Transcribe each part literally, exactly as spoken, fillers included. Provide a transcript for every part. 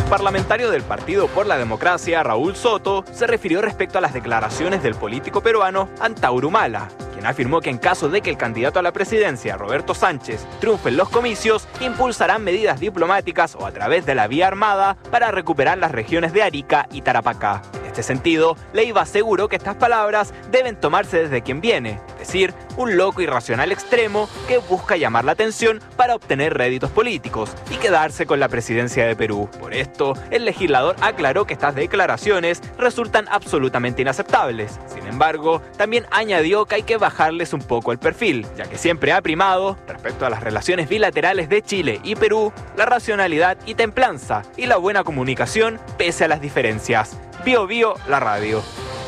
parlamentario del Partido por la Democracia, Raúl Soto, se refirió respecto a las declaraciones del político peruano Antauro Humala, quien afirmó que en caso de que el candidato a la presidencia, Roberto Sánchez, triunfe en los comicios, impulsarán medidas diplomáticas o a través de la vía armada para recuperar las regiones de Arica y Tarapacá. En este sentido, Leiva aseguró que estas palabras deben tomarse desde quien viene, es decir, un loco irracional extremo que busca llamar la atención para obtener réditos políticos y quedarse con la presidencia de Perú. Por esto, el legislador aclaró que estas declaraciones resultan absolutamente inaceptables. Sin embargo, también añadió que hay que bajarles un poco el perfil, ya que siempre ha primado, respecto a las relaciones bilaterales de Chile y Perú, la racionalidad y templanza y la buena comunicación pese a las diferencias. Bio Bio, la radio.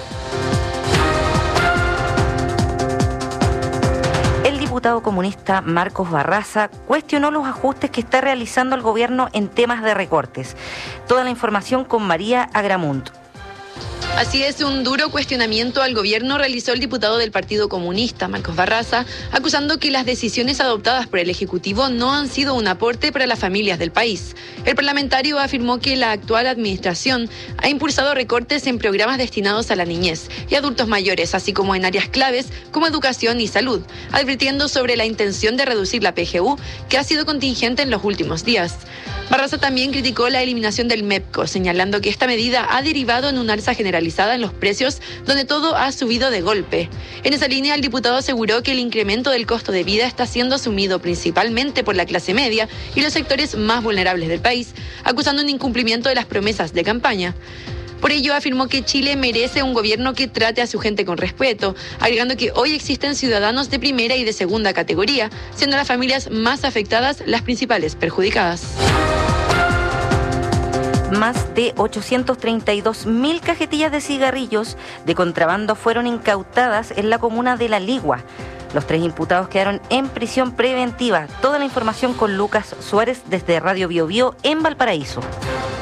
El diputado comunista Marcos Barraza cuestionó los ajustes que está realizando el gobierno en temas de recortes. Toda la información con María Agramunt. Así es, un duro cuestionamiento al gobierno realizó el diputado del Partido Comunista, Marcos Barraza, acusando que las decisiones adoptadas por el Ejecutivo no han sido un aporte para las familias del país. El parlamentario afirmó que la actual administración ha impulsado recortes en programas destinados a la niñez y adultos mayores, así como en áreas claves como educación y salud, advirtiendo sobre la intención de reducir la P G U, que ha sido contingente en los últimos días. Barraza también criticó la eliminación del MEPCO, señalando que esta medida ha derivado en un alza generalizada en los precios, donde todo ha subido de golpe. En esa línea, el diputado aseguró que el incremento del costo de vida está siendo asumido principalmente por la clase media y los sectores más vulnerables del país, acusando un incumplimiento de las promesas de campaña. Por ello, afirmó que Chile merece un gobierno que trate a su gente con respeto, agregando que hoy existen ciudadanos de primera y de segunda categoría, siendo las familias más afectadas las principales perjudicadas. Más de ochocientas treinta y dos mil cajetillas de cigarrillos de contrabando fueron incautadas en la comuna de La Ligua. Los tres imputados quedaron en prisión preventiva. Toda la información con Lucas Suárez desde Radio Bio Bio en Valparaíso.